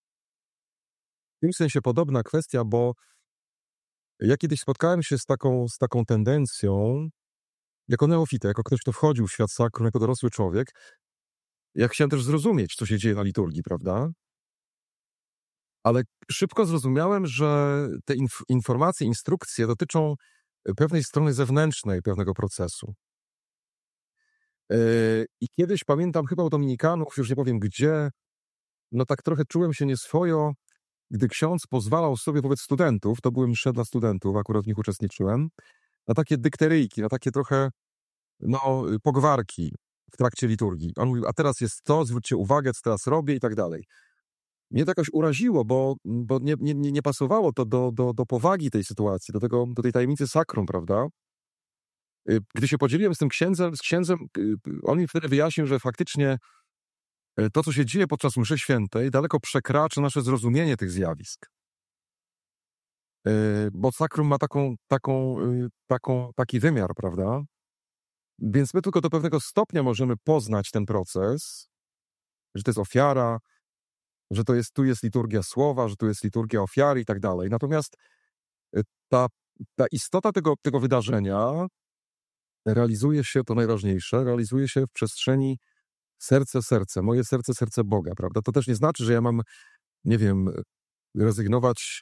W tym sensie podobna kwestia, bo ja kiedyś spotkałem się z taką tendencją, jako neofita, jako ktoś, kto wchodził w świat sakrum, jako dorosły człowiek. Ja chciałem też zrozumieć, co się dzieje na liturgii, prawda? Ale szybko zrozumiałem, że te informacje, instrukcje dotyczą pewnej strony zewnętrznej pewnego procesu. I kiedyś pamiętam chyba u dominikanów, już nie powiem gdzie, no tak trochę czułem się nieswojo, gdy ksiądz pozwalał sobie wobec studentów, to były msze dla studentów, akurat w nich uczestniczyłem, na takie dykteryjki, na takie trochę pogwarki w trakcie liturgii. On mówił, a teraz jest to, zwróćcie uwagę, co teraz robię i tak dalej. Mnie to jakoś uraziło, bo nie pasowało to do powagi tej sytuacji, do tej tajemnicy sakrum, prawda? Gdy się podzieliłem z tym księdzem, on mi wtedy wyjaśnił, że faktycznie to, co się dzieje podczas mszy świętej, daleko przekracza nasze zrozumienie tych zjawisk. Bo sakrum ma taki wymiar, prawda? Więc my tylko do pewnego stopnia możemy poznać ten proces, że to jest ofiara, że tu jest liturgia słowa, że tu jest liturgia ofiary i tak dalej. Natomiast ta istota tego wydarzenia realizuje się, to najważniejsze, realizuje się w przestrzeni serce, moje serce Boga, prawda? To też nie znaczy, że ja mam, nie wiem, rezygnować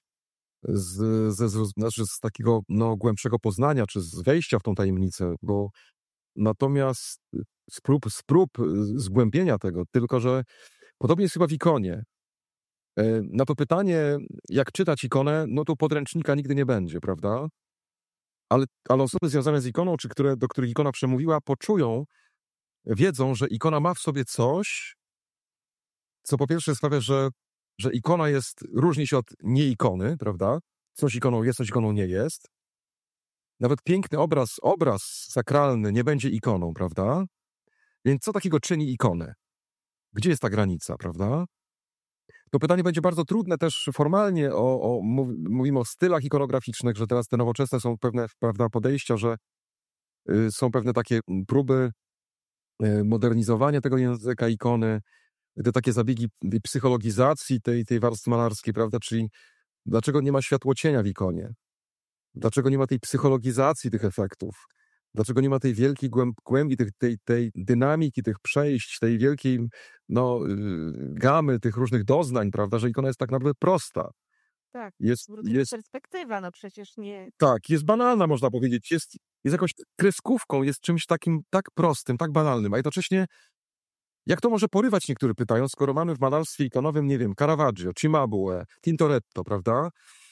z takiego głębszego poznania, czy z wejścia w tą tajemnicę, bo natomiast z prób zgłębienia tego, tylko że podobnie jest chyba w ikonie. Na to pytanie, jak czytać ikonę, no to podręcznika nigdy nie będzie, prawda? Ale osoby związane z ikoną, czy do których ikona przemówiła, wiedzą, że ikona ma w sobie coś, co po pierwsze sprawia, że ikona różni się od nieikony, prawda? Coś ikoną jest, coś ikoną nie jest. Nawet piękny obraz sakralny nie będzie ikoną, prawda? Więc co takiego czyni ikonę? Gdzie jest ta granica, prawda? To pytanie będzie bardzo trudne też formalnie, mówimy o stylach ikonograficznych, że teraz te nowoczesne są pewne, prawda, podejścia, że są pewne takie próby modernizowania tego języka ikony, te takie zabiegi psychologizacji tej warstwy malarskiej, prawda, czyli dlaczego nie ma światłocienia w ikonie? Dlaczego nie ma tej psychologizacji tych efektów? Dlaczego nie ma tej wielkiej głębi, tej dynamiki, tych przejść, tej wielkiej gamy tych różnych doznań, prawda, że ikona jest tak naprawdę prosta. Tak, jest perspektywa, no przecież nie... Tak, jest banalna, można powiedzieć, jest jakąś kreskówką, jest czymś takim tak prostym, tak banalnym, a jednocześnie jak to może porywać, niektórzy pytają, skoro mamy w malarstwie ikonowym, nie wiem, Caravaggio, Cimabue, Tintoretto, prawda?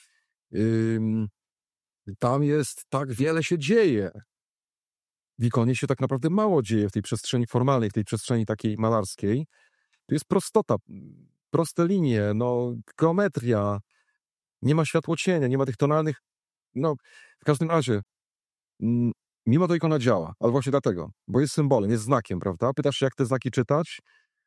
Tam jest tak wiele się dzieje. W ikonie się tak naprawdę mało dzieje w tej przestrzeni formalnej, w tej przestrzeni takiej malarskiej. Tu jest prostota, proste linie, geometria, nie ma światłocienia, nie ma tych tonalnych... w każdym razie, mimo to ikona działa, ale właśnie dlatego, bo jest symbolem, jest znakiem, prawda? Pytasz się, jak te znaki czytać?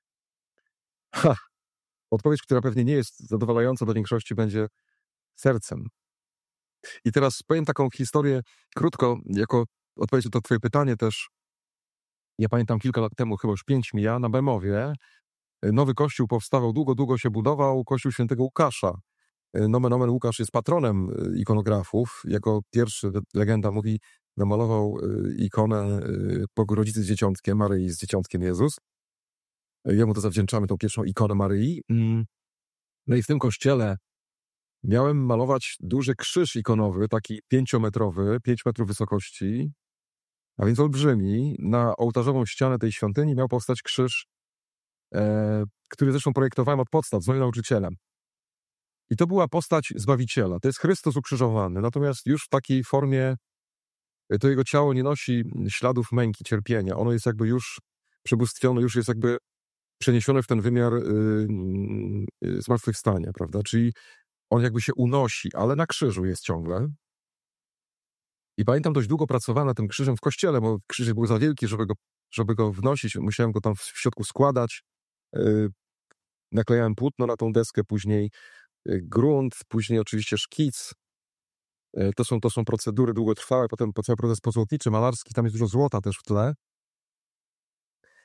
Odpowiedź, która pewnie nie jest zadowalająca dla większości, będzie sercem. I teraz powiem taką historię krótko, jako odpowiedź na to twoje pytanie też. Ja pamiętam kilka lat temu, chyba już 5 mija, na Bemowie nowy kościół powstawał, długo się budował, kościół świętego Łukasza. Nomen omen Łukasz jest patronem ikonografów. Jako pierwszy, legenda mówi, namalował ikonę Bogorodzicy z Dzieciątkiem, Maryi z Dzieciątkiem Jezus. Jemu to zawdzięczamy, tą pierwszą ikonę Maryi. No i w tym kościele miałem malować duży krzyż ikonowy, taki 5-metrowy, 5 metrów wysokości, a więc olbrzymi. Na ołtarzową ścianę tej świątyni miał powstać krzyż, który zresztą projektowałem od podstaw z moim nauczycielem. I to była postać Zbawiciela. To jest Chrystus ukrzyżowany. Natomiast już w takiej formie to jego ciało nie nosi śladów męki, cierpienia. Ono jest jakby już przebóstwione, już jest jakby przeniesione w ten wymiar zmartwychwstania, prawda? Czyli on jakby się unosi, ale na krzyżu jest ciągle. I pamiętam, dość długo pracowałem nad tym krzyżem w kościele, bo krzyż był za wielki, żeby go wnosić. Musiałem go tam w środku składać. Naklejałem płótno na tą deskę, później grunt, później oczywiście szkic. To są procedury długotrwałe, potem cały proces pozłotniczy, malarski, tam jest dużo złota też w tle.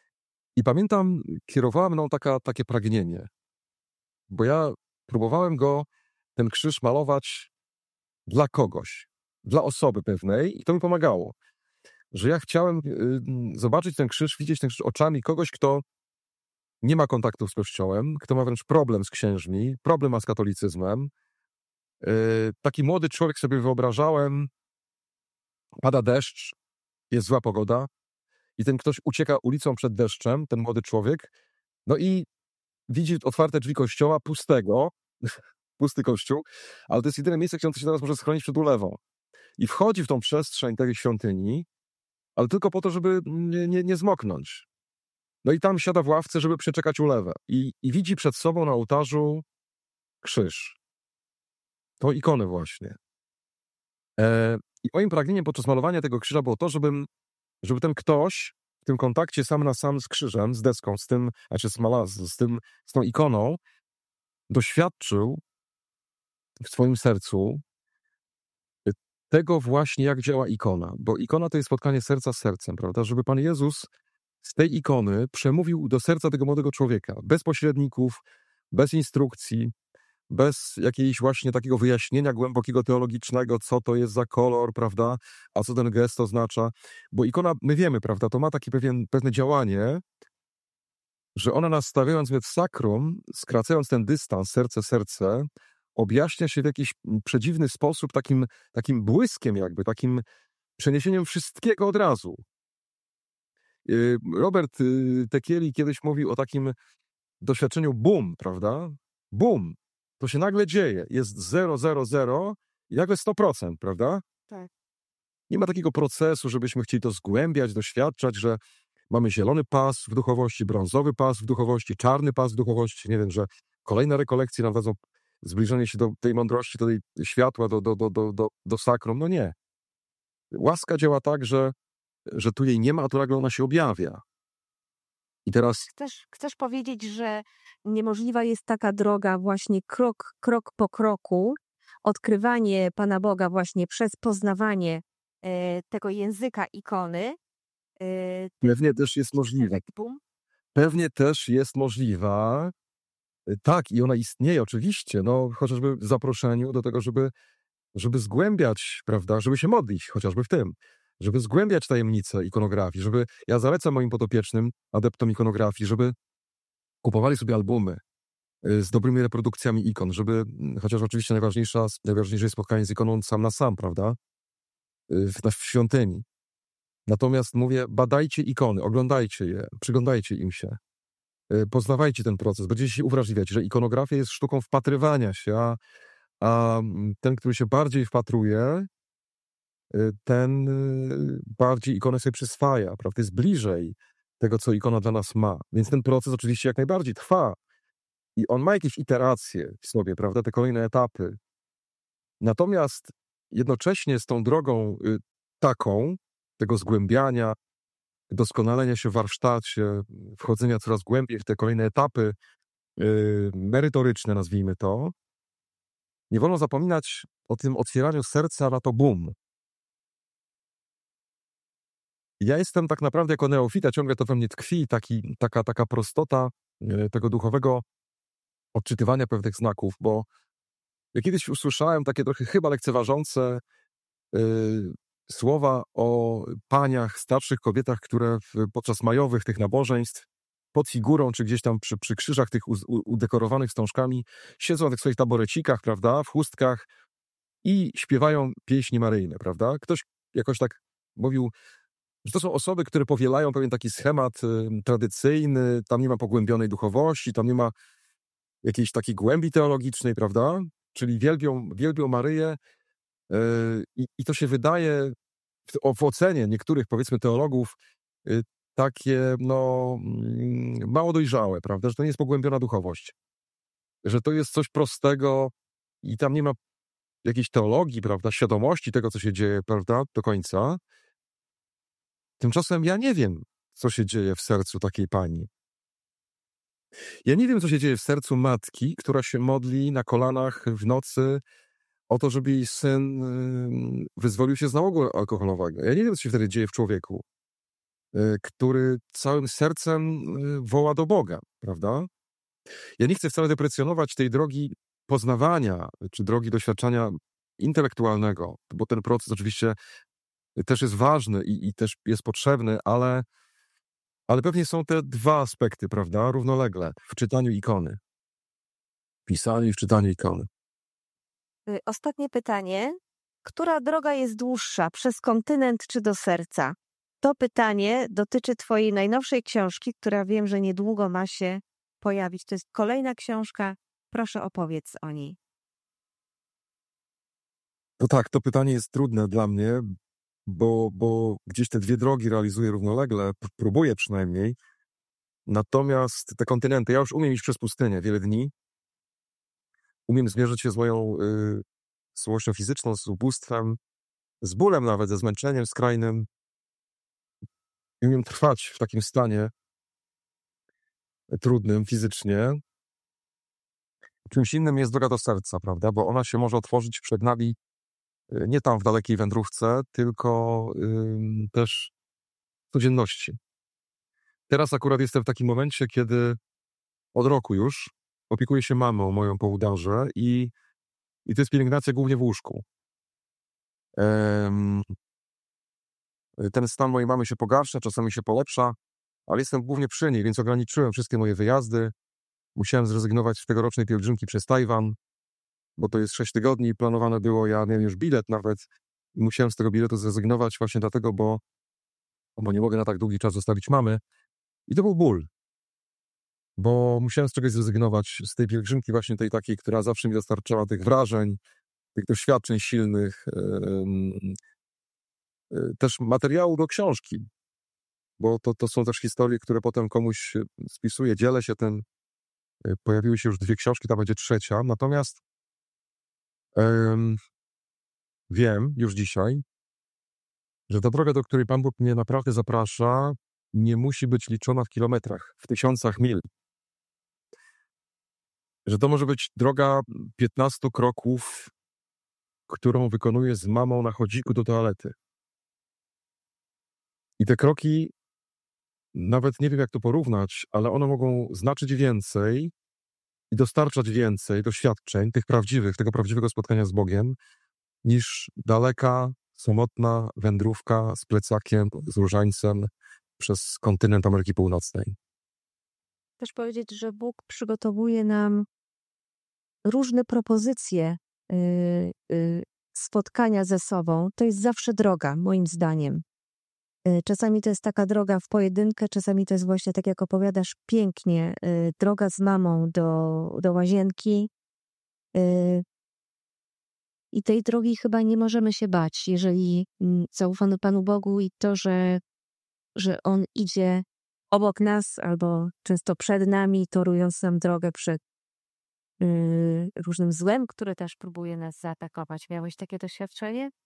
I pamiętam, kierowało mną takie pragnienie, bo ja próbowałem ten krzyż malować dla kogoś, dla osoby pewnej i to mi pomagało, że ja chciałem zobaczyć ten krzyż, widzieć ten krzyż oczami kogoś, kto nie ma kontaktów z Kościołem, kto ma wręcz problem z księżmi, problem ma z katolicyzmem. Taki młody człowiek sobie wyobrażałem, pada deszcz, jest zła pogoda i ten ktoś ucieka ulicą przed deszczem, ten młody człowiek, no i widzi otwarte drzwi kościoła, pustego, pusty kościół, ale to jest jedyne miejsce, gdzie on się teraz może schronić przed ulewą. I wchodzi w tą przestrzeń tej świątyni, ale tylko po to, żeby nie zmoknąć. No i tam siada w ławce, żeby przeczekać ulewę. I widzi przed sobą na ołtarzu krzyż. Tą ikonę właśnie. I moim pragnieniem podczas malowania tego krzyża było to, żeby ten ktoś w tym kontakcie sam na sam z krzyżem, z deską, z tą ikoną, doświadczył w swoim sercu tego właśnie, jak działa ikona. Bo ikona to jest spotkanie serca z sercem, prawda? Żeby Pan Jezus z tej ikony przemówił do serca tego młodego człowieka. Bez pośredników, bez instrukcji, bez jakiegoś właśnie takiego wyjaśnienia głębokiego teologicznego, co to jest za kolor, prawda? A co ten gest oznacza. Bo ikona, my wiemy, prawda? To ma takie pewne działanie, że ona nas stawiając w sakrum, skracając ten dystans serce, objaśnia się w jakiś przedziwny sposób, takim błyskiem jakby, takim przeniesieniem wszystkiego od razu. Robert Tekieli kiedyś mówił o takim doświadczeniu boom, prawda? Boom. To się nagle dzieje. Jest 0, 0, 0 i nagle 100%, prawda? Tak. Nie ma takiego procesu, żebyśmy chcieli to zgłębiać, doświadczać, że mamy zielony pas w duchowości, brązowy pas w duchowości, czarny pas w duchowości. Nie wiem, że kolejne rekolekcje nam dadzą zbliżenie się do tej mądrości, do tej światła, do sakrum. No nie. Łaska działa tak, że tu jej nie ma, a tu nagle ona się objawia. I teraz... Chcesz powiedzieć, że niemożliwa jest taka droga właśnie krok po kroku, odkrywanie Pana Boga właśnie przez poznawanie tego języka ikony. Pewnie też jest możliwe. Pewnie też jest możliwa. Tak, i ona istnieje oczywiście, no chociażby w zaproszeniu do tego, żeby zgłębiać, prawda, żeby się modlić, chociażby w tym, żeby zgłębiać tajemnice ikonografii, ja zalecam moim podopiecznym, adeptom ikonografii, żeby kupowali sobie albumy z dobrymi reprodukcjami ikon, chociaż oczywiście najważniejsze jest spotkanie z ikoną sam na sam, prawda, w świątyni. Natomiast mówię, badajcie ikony, oglądajcie je, przyglądajcie im się, poznawajcie ten proces, będziecie się uwrażliwiać, że ikonografia jest sztuką wpatrywania się, a ten, który się bardziej wpatruje, ten bardziej ikonę sobie przyswaja, prawda? Jest bliżej tego, co ikona dla nas ma. Więc ten proces oczywiście jak najbardziej trwa. I on ma jakieś iteracje w sobie, prawda? Te kolejne etapy. Natomiast jednocześnie z tą drogą taką, tego zgłębiania, doskonalenia się w warsztacie, wchodzenia coraz głębiej w te kolejne etapy merytoryczne, nazwijmy to, nie wolno zapominać o tym otwieraniu serca na to boom. Ja jestem tak naprawdę jako neofita, ciągle to we mnie tkwi, taka prostota tego duchowego odczytywania pewnych znaków, bo ja kiedyś usłyszałem takie trochę chyba lekceważące słowa o paniach, starszych kobietach, które podczas majowych tych nabożeństw pod figurą, czy gdzieś tam przy krzyżach tych udekorowanych wstążkami siedzą na tych swoich taborecikach, prawda, w chustkach i śpiewają pieśni maryjne, prawda. Ktoś jakoś tak mówił, że to są osoby, które powielają pewien taki schemat tradycyjny, tam nie ma pogłębionej duchowości, tam nie ma jakiejś takiej głębi teologicznej, prawda? Czyli wielbią Maryję i to się wydaje w ocenie niektórych, powiedzmy, teologów takie, mało dojrzałe, prawda? Że to nie jest pogłębiona duchowość. Że to jest coś prostego i tam nie ma jakiejś teologii, prawda? Świadomości tego, co się dzieje, prawda? Do końca. Tymczasem ja nie wiem, co się dzieje w sercu takiej pani. Ja nie wiem, co się dzieje w sercu matki, która się modli na kolanach w nocy o to, żeby jej syn wyzwolił się z nałogu alkoholowego. Ja nie wiem, co się wtedy dzieje w człowieku. który całym sercem woła do Boga, prawda? Ja nie chcę wcale deprecjonować tej drogi poznawania, czy drogi doświadczenia intelektualnego, bo ten proces oczywiście też jest ważny i też jest potrzebny, ale pewnie są te dwa aspekty, prawda, równolegle w czytaniu ikony. W pisaniu i w czytaniu ikony. Ostatnie pytanie. Która droga jest dłuższa, przez kontynent czy do serca? To pytanie dotyczy twojej najnowszej książki, która wiem, że niedługo ma się pojawić. To jest kolejna książka. Proszę, opowiedz o niej. No tak, to pytanie jest trudne dla mnie, bo gdzieś te dwie drogi realizuję równolegle, próbuję przynajmniej. Natomiast te kontynenty, ja już umiem iść przez pustynię wiele dni. Umiem zmierzyć się z moją słabością fizyczną, z ubóstwem, z bólem nawet, ze zmęczeniem skrajnym. I umiem trwać w takim stanie trudnym fizycznie. Czymś innym jest droga do serca, prawda? Bo ona się może otworzyć przed nami nie tam w dalekiej wędrówce, tylko też w codzienności. Teraz akurat jestem w takim momencie, kiedy od roku już opiekuję się mamą moją po udarze i to jest pielęgnacja głównie w łóżku. Ten stan mojej mamy się pogarsza, czasami się polepsza, ale jestem głównie przy niej, więc ograniczyłem wszystkie moje wyjazdy. Musiałem zrezygnować z tegorocznej pielgrzymki przez Tajwan, bo to jest 6 tygodni, planowane było, ja miałem już bilet nawet i musiałem z tego biletu zrezygnować właśnie dlatego, bo nie mogę na tak długi czas zostawić mamy. I to był ból, bo musiałem z czegoś zrezygnować, z tej pielgrzymki właśnie tej takiej, która zawsze mi dostarczała tych wrażeń, tych doświadczeń silnych, też materiału do książki, bo to są też historie, które potem komuś spisuję, dzielę się tym. Pojawiły się już 2 książki, ta będzie 3. Natomiast wiem już dzisiaj, że ta droga, do której Pan Bóg mnie naprawdę zaprasza, nie musi być liczona w kilometrach, w tysiącach mil. Że to może być droga 15 kroków, którą wykonuję z mamą na chodziku do toalety. I te kroki, nawet nie wiem jak to porównać, ale one mogą znaczyć więcej i dostarczać więcej doświadczeń, tego prawdziwego spotkania z Bogiem, niż daleka, samotna wędrówka z plecakiem, z różańcem przez kontynent Ameryki Północnej. Też powiedzieć, że Bóg przygotowuje nam różne propozycje spotkania ze sobą. To jest zawsze droga, moim zdaniem. Czasami to jest taka droga w pojedynkę, czasami to jest właśnie, tak jak opowiadasz pięknie, droga z mamą do łazienki. I tej drogi chyba nie możemy się bać, jeżeli zaufamy Panu Bogu i to, że On idzie obok nas albo często przed nami, torując nam drogę przed różnym złem, które też próbuje nas zaatakować. Miałeś takie doświadczenie?